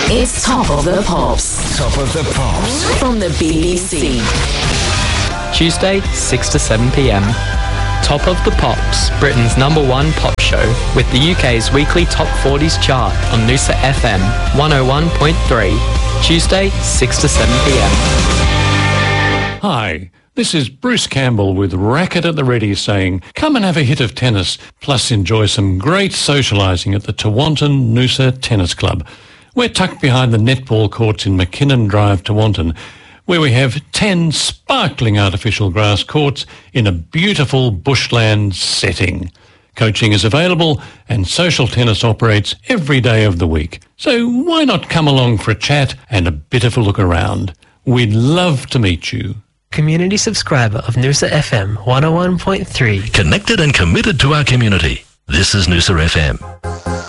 It's Top of the Pops. Top of the Pops. From the BBC. Tuesday, 6 to 7 p.m. Top of the Pops, Britain's #1 pop show with the UK's weekly Top 40s chart on Noosa FM 101.3. Tuesday, 6 to 7 p.m. Hi, this is Bruce Campbell with Racket at the Ready saying, come and have a hit of tennis, plus enjoy some great socialising at the Tewantin Noosa Tennis Club. We're tucked behind the netball courts in McKinnon Drive, Tewantin, where we have 10 sparkling artificial grass courts in a beautiful bushland setting. Coaching is available and social tennis operates every day of the week. So why not come along for a chat and a bit of a look around? We'd love to meet you. Community subscriber of Noosa FM 101.3. Connected and committed to our community. This is Noosa FM.